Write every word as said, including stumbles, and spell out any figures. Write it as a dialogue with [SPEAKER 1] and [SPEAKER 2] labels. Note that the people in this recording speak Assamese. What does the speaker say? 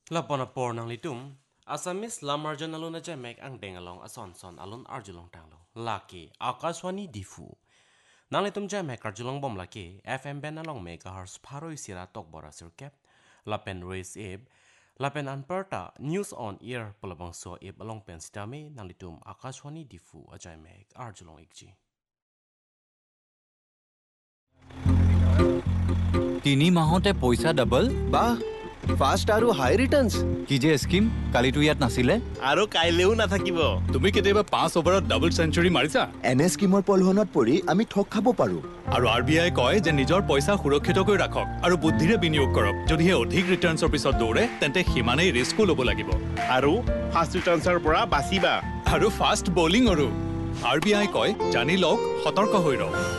[SPEAKER 1] Lapana pornang litum, Asamis lamarjan alun aja mek ang dengalong ason son alun arjulong tanglo. Laki, Akashwani difu. Nang litum ja mek arjulong bom laki, F M ben along megahertz paroi sira tok bora sirkep, lapen race eb, lapen anperta news on air pelabang so eb along pen sitame nang litum Akashwani difu aja mek arjulong ikji.
[SPEAKER 2] তিনি মাহতে পইচা ডাবল
[SPEAKER 3] বাহ ফাস্ট আৰু হাই ৰিটাৰ্নছ
[SPEAKER 2] কি যে স্কিম কালিটো ইয়াত নাছিলে
[SPEAKER 4] আৰু কাইলেও নাথাকিব
[SPEAKER 5] তুমি কেতিয়াবা পাঁচ অভাৰত ডাবল সেঞ্চুৰী মাৰিছা
[SPEAKER 3] এনে স্কিমৰ পলহনত পৰি আমি ঠগ খাব পাৰো
[SPEAKER 5] আৰু আৰ বি আই কয় যে নিজৰ পইচা সুৰক্ষিত কৰি ৰাখক আৰু বুদ্ধিৰে বিনিয়োগ কৰক যদিহে অধিক ৰিটাৰ্ণছৰ পিছত দৌৰে তেন্তে সিমানেই ৰিস্কো ল'ব লাগিব
[SPEAKER 4] আৰু ফাষ্ট ৰিটাৰ্ণছৰ পৰা বাচিবা
[SPEAKER 5] আৰু ফাষ্ট বলিং আৰু আৰ বি আই কয় জানি লওক সতৰ্ক হৈ ৰওক